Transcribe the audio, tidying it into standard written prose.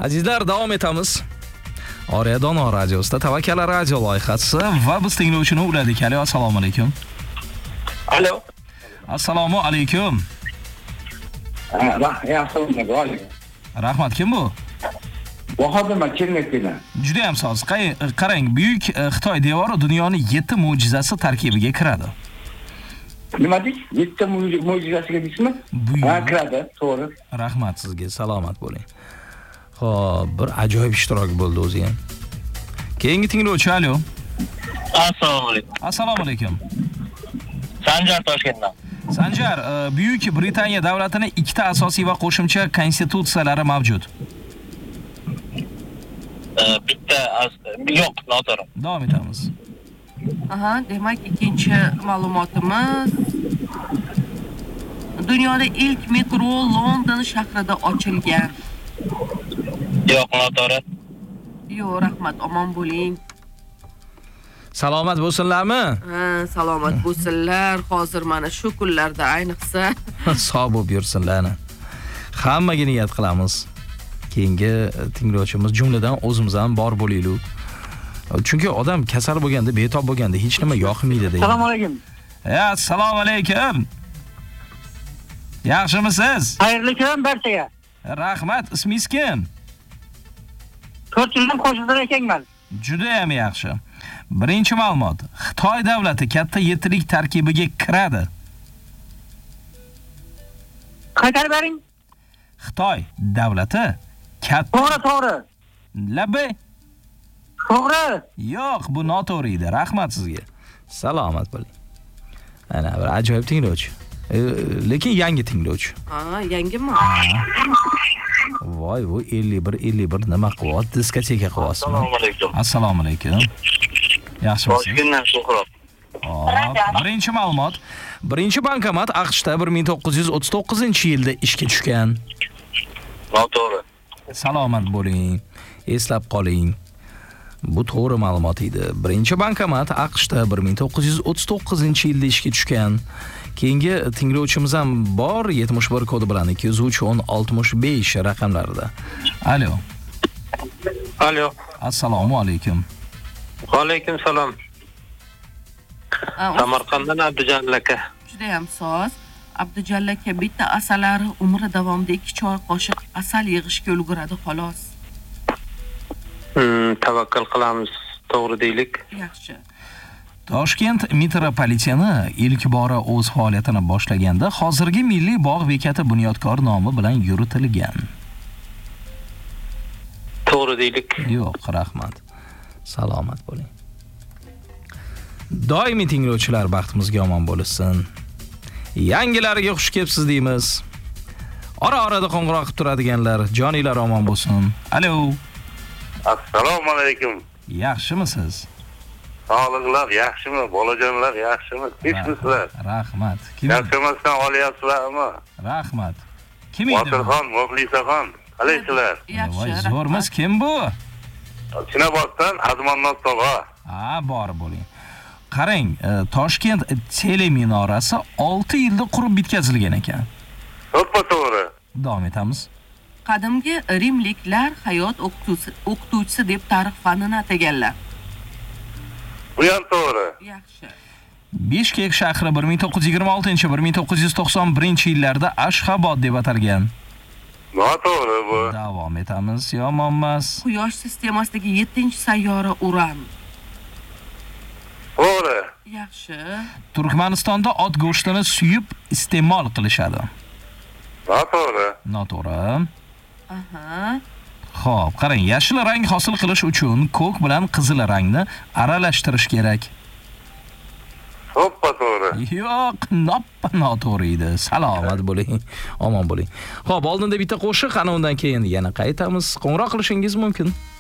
Azizlar, davom etamiz. Oriya Dono radiosida Tavakkal radio loyihasi va biz tinglovchini uladik. Alo, assalomu alaykum. Alo. Assalomu alaykum. Assalomu alaykum. Rahmat, kim bu? Vahodim Kelmakdan. Juda ham soz. Qarang, buyuk Xitoy devori dunyoning 7 mo'jizasi tarkibiga kiradi. Nima deysiz? 7 mo'jizasiga deysizmi? Kiradi, to'g'ri. Rahmat sizga, salomat bo'ling. Xo'p, bir ajoyib ishtirok bo'ldi o'zi ham. Keyingi tinglovchi, alo. Assalomu alaykum. Assalomu alaykum. Sanjar Toshkentdan. Sanjar, Buyuk Britaniya davlatining ikkita asosiy va qo'shimcha konstitutsiyalari mavjud. Bitta yo'q, noto'g'ri. Davom etamiz. Aha, demak ikkinchi ma'lumotimiz dunyoda ilk metro London shahrida ochilgan. Yo'q, noto'g'ri. Yo'q, rahmat, omon bo'ling. Salomat bo'lsinlarmi? Ha, salomat bo'lsinlar. Hozir mana shu kunlarda ayniqsa Sog' bo'lib yursinlarni. Hammaga niyat qilamiz. Keyingi tinglovchimiz jumladan o'zimiz ham bor bo'laylik. Chunki odam kasal bo'lganda, betob bo'lganda hech nima yoqmaydi deydi. Assalomu alaykum. Assalomu alaykum. Yaxshimisiz? Xayrli kun barchaga. Rahmat, ismingiz kim? 4 yildan qo'shnilar ekanman. Juda ham yaxshi. Birinchi ma'lumot. Xitoy davlati katta yettilik tarkibiga kiradi. Qaytarib bering. Xitoy davlati katta. To'g'ri. Labi? To'g'ri. Yo'q, bu noto'g'ri edi. Rahmat sizga. Salomat bo'ling. Ana bir ajoyib tinglovchi. Lekin yangi tinglovchi. ha, yangimi? Voy, bu 51 nima qilyapti? Diskoteka qilyapsizmi? Assalomu alaykum. Assalomu alaykum. Yaxshimisiz? Toshkentdan Sho'xrob. Birinchi ma'lumot. Birinchi bankomat AQShda 1939-yilda ishga tushgan. Noto'g'ri. Salomat bo'ling. Eslab qoling. Bu to'g'ri ma'lumot edi. Birinchi bankomat AQShda 1939-yilda ishga tushgan. Keyingi tinglovchimiz ham bor 71 kodi bilan 203-10-65 raqamlarida. Alo. Alo. Assalomu alaykum. Va alaykum salom. Samarqanddan Abdujalil aka. Juda ham soz. Abdujalil aka bitta asalari umri davomida 2 choy qoshiq asal yig'ishga ulguradi xolos. Tavakkal qilamiz, to'g'ri deylik. Yaxshi. Toshkent metropoliteni ilk bora o'z faoliyatini boshlaganda hozirgi Milliy bog' bekati bunyodkor nomi bilan yuritilgan. To'g'ri deylik. Yo'q, rahmat. Salomat bo'ling. Doimiy tinglovchilar baxtimizga omon bo'lsin. Yangilariga xush kelibsiz deymiz. Ora-orada qo'ng'iroq qilib turadiganlar, joninglar omon bo'lsin. Alo. Assalomu alaykum. Yaxshimisiz? Sog'liqlar yaxshimi? Bolajonlar yaxshimi? Tinchmisizlar? Rahmat. Yarkamasdan olyapsizlarmi? Rahmat. Kim edi? Botirxon, Muxlisaxon. Qalaysizlar? Voy, Yaxshi. zo'rmiz. Kim bu? Chinoboddan Azmonnot tog'a. Bor bo'ling. Qarang, Toshkent teleminorasi 6 yilda qurib bitkazilgan ekan. To'g'ri. Davom etamiz. Qadimgi rimliklar hayot o'qituvchisi deb tarix fanini ataganlar. Bu ham to'g'ri. Yaxshi. Bishkek shahri 1926-1991 yillarda Ashxabod deb atalgan. Noto'g'ri bu. Davom etamiz. Yomonmas. Quyosh sistemasidagi 7-sayyora Uran. To'g'ri. Yaxshi. Turkmanistonda ot go'shtini suyib iste'mol qilishadi. Noto'g'ri. Noto'g'ri. Aha. Xo'p, qarang, yashil rang hosil qilish uchun ko'k bilan qizil rangni aralashtirish kerak. To'g'ri. Yo'q, noto'g'ri edi. Salomat bo'ling, omon bo'ling. Xo'p, oldinda bitta qo'shiq, ana undan keyin yana qaytamiz. Qo'ng'iroq qilishingiz mumkin.